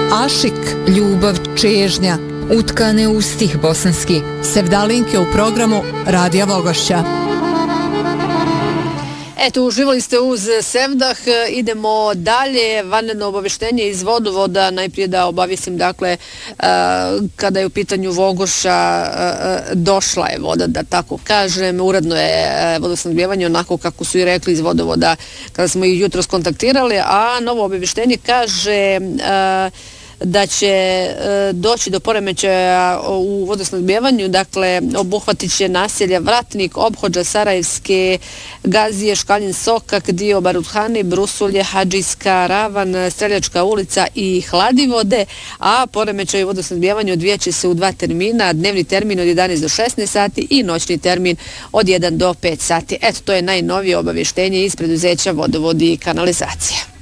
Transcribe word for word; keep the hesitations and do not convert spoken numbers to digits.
Ašik, ljubav, čežnja, utkane u stih bosanski. Sevdalinke u programu Radija Vogošća. Eto, uživali ste uz Sevdah, idemo dalje, vanredno obaveštenje iz vodovoda, najprije da obavisim, dakle, kada je u pitanju Vogoša, došla je voda, da tako kažem, uredno je vodosnabdijevanje onako kako su i rekli iz vodovoda kada smo ih jutros kontaktirali, a novo obaveštenje kaže da će e, doći do poremećaja u vodosnabdijevanju, dakle obuhvatit će naselja Vratnik, Ophodža, Sarajevske, Gazije, Škaljin Sokak, dio Baruthani, Brusulje, Hadžijska, Ravan, Streljačka ulica i Hladivode, a poremećaj u vodosnabdijevanju odvijat će se u dva termina, dnevni termin od jedanaest do šesnaest sati i noćni termin od jedan do pet sati. Eto, to je najnovije obavještenje iz preduzeća Vodovod i kanalizacija.